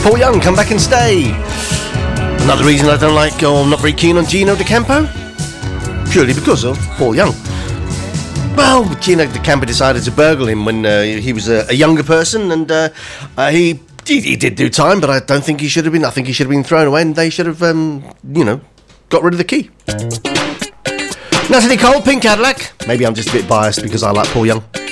Paul Young, Come Back and Stay. Another reason I don't like, or I'm not very keen on Gino D'Acampo? Purely because of Paul Young. Well, Gino D'Acampo decided to burgle him when he was a younger person, and he did do time, but I don't think he should have been. I think he should have been thrown away, and they should have, got rid of the key. Natalie Cole, Pink Cadillac. Maybe I'm just a bit biased because I like Paul Young.